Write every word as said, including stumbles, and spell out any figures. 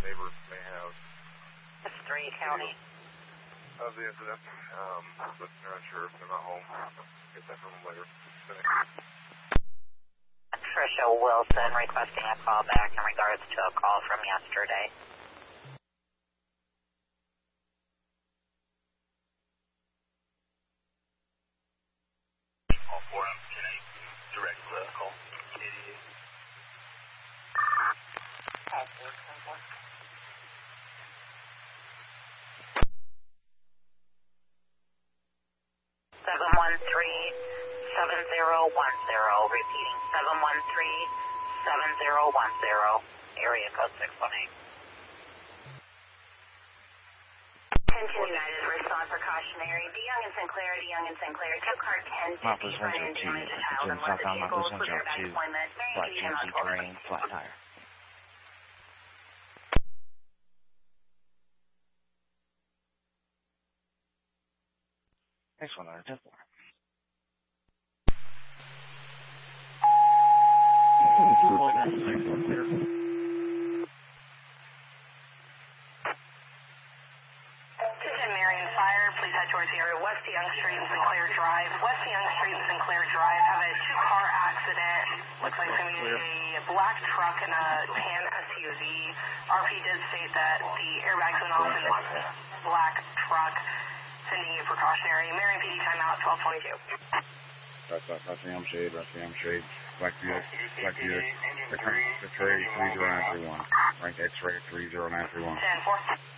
neighbors may have. It's three County. Of the incident, um, but they're not sure if they're not home. Get that from them later. Trisha Wilson requesting a call back in regards to a call from yesterday. All four M ten eight, direct call. eighty-eight. All four, ten four. seven one three, seven zero one zero, repeating seven one three, seven zero one zero, area code six one eight. Attention United, response precautionary. DeYoung and Sinclair, DeYoung and Sinclair, tip car ten fifty, front end damage to child and left vehicle, clear back deployment, Marion P D time out twelve twenty. Flat tire. Next one on our ten four. Attention Marion Fire, please head towards the area West Young Street and Sinclair Drive. West Young Street and Sinclair Drive have a two-car accident. Looks like it's going to be a black truck and a tan S U V. R P did state that the airbags went off in this black truck. Sending you precautionary. Marion P D timeout twelve twenty-two. That's up. That's the M shade. That's the M shade. Black Buick. Black Buick. The train. The tray three zero nine three one. Rank X-ray three zero nine three one. ten four.